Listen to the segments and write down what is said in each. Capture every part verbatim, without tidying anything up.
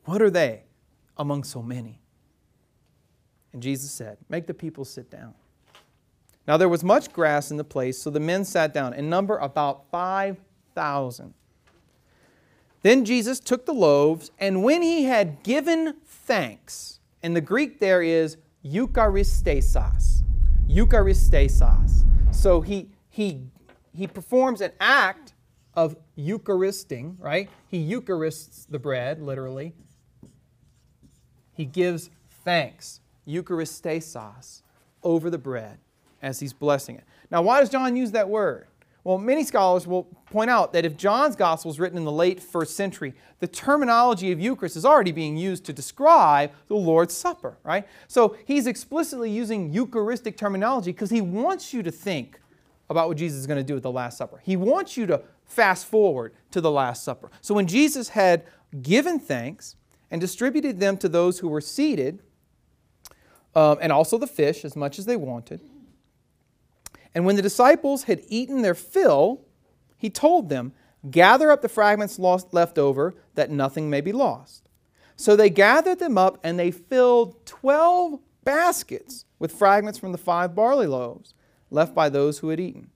What are they among so many? And Jesus said, make the people sit down. Now there was much grass in the place, so the men sat down, in number about five thousand. Then Jesus took the loaves, and when he had given thanks, and the Greek there is eucharistesis, eucharistesis. So he, he, he performs an act of eucharisting, right? He eucharists the bread, literally. He gives thanks, eucharistesis, over the bread as he's blessing it. Now, why does John use that word? Well, many scholars will point out that if John's gospel is written in the late first century, the terminology of Eucharist is already being used to describe the Lord's Supper, right? So he's explicitly using Eucharistic terminology because he wants you to think about what Jesus is going to do at the Last Supper. He wants you to fast forward to the Last Supper. So when Jesus had given thanks and distributed them to those who were seated, um, and also the fish as much as they wanted, and when the disciples had eaten their fill, he told them, gather up the fragments lost, left over, that nothing may be lost. So they gathered them up, and they filled twelve baskets with fragments from the five barley loaves left by those who had eaten.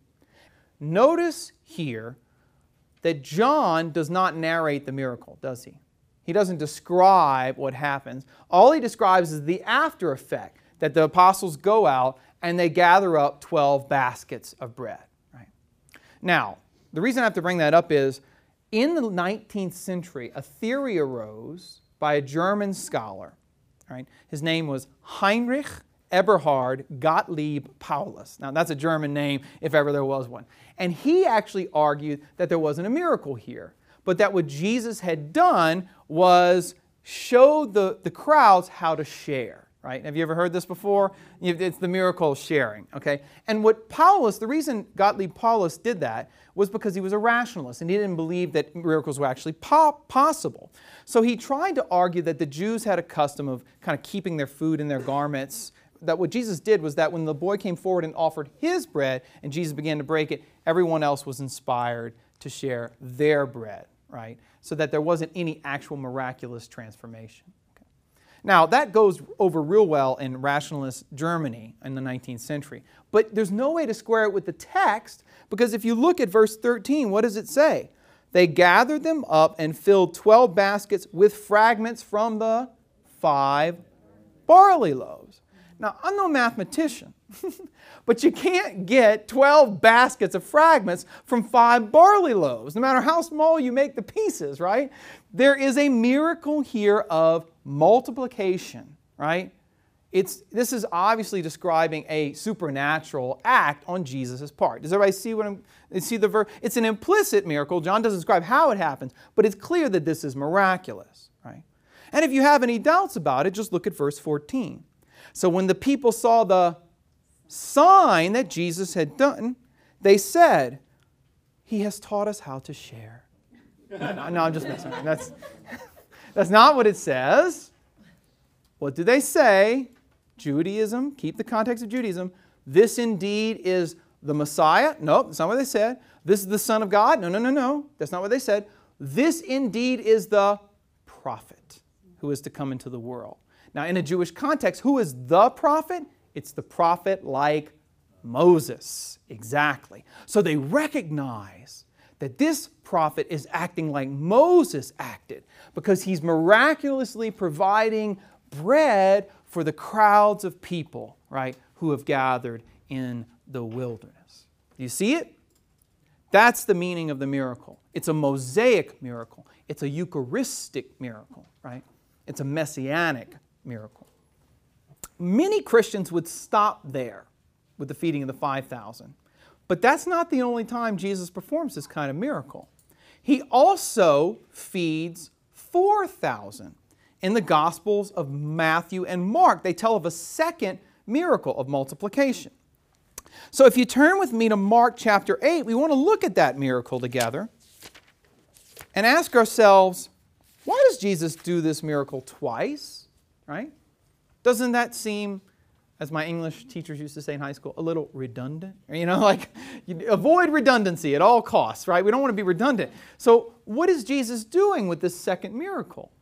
Notice here that John does not narrate the miracle, does he? He doesn't describe what happens. All he describes is the after effect, that the apostles go out and they gather up twelve baskets of bread. Right? Now, the reason I have to bring that up is, in the nineteenth century, a theory arose by a German scholar. Right? His name was Heinrich Eberhard Gottlieb Paulus. Now, that's a German name, if ever there was one. And he actually argued that there wasn't a miracle here, but that what Jesus had done was show the, the crowds how to share. Right? Have you ever heard this before? It's the miracle of sharing. Okay? And what Paulus, the reason Gottlieb Paulus did that was because he was a rationalist and he didn't believe that miracles were actually po- possible. So he tried to argue that the Jews had a custom of kind of keeping their food in their garments. That what Jesus did was that when the boy came forward and offered his bread and Jesus began to break it, everyone else was inspired to share their bread. Right? So that there wasn't any actual miraculous transformation. Now, that goes over real well in rationalist Germany in the nineteenth century. But there's no way to square it with the text, because if you look at verse thirteen, what does it say? They gathered them up and filled twelve baskets with fragments from the five barley loaves. Now, I'm no mathematician, but you can't get twelve baskets of fragments from five barley loaves, no matter how small you make the pieces, right? There is a miracle here of multiplication, right? It's, this is obviously describing a supernatural act on Jesus' part. Does everybody see what I'm, see the verse? It's an implicit miracle. John doesn't describe how it happens, but it's clear that this is miraculous, right? And if you have any doubts about it, just look at verse fourteen. So when the people saw the sign that Jesus had done, they said, he has taught us how to share. No, no, I'm just messing. That's, that's not what it says. What do they say? Judaism, keep the context of Judaism. This indeed is the Messiah. Nope, that's not what they said. This is the Son of God. No, no, no, no. That's not what they said. This indeed is the prophet who is to come into the world. Now, in a Jewish context, who is the prophet? It's the prophet like Moses. Exactly. So they recognize that this prophet is acting like Moses acted because he's miraculously providing bread for the crowds of people, right, who have gathered in the wilderness. Do you see it? That's the meaning of the miracle. It's a Mosaic miracle. It's a Eucharistic miracle, right? It's a Messianic miracle. Many Christians would stop there with the feeding of the five thousand. But that's not the only time Jesus performs this kind of miracle. He also feeds four thousand. In the Gospels of Matthew and Mark, they tell of a second miracle of multiplication. So if you turn with me to Mark chapter eight, we want to look at that miracle together and ask ourselves, why does Jesus do this miracle twice? Right? Doesn't that seem, as my English teachers used to say in high school, a little redundant? You know, like, you avoid redundancy at all costs, right? We don't want to be redundant. So what is Jesus doing with this second miracle?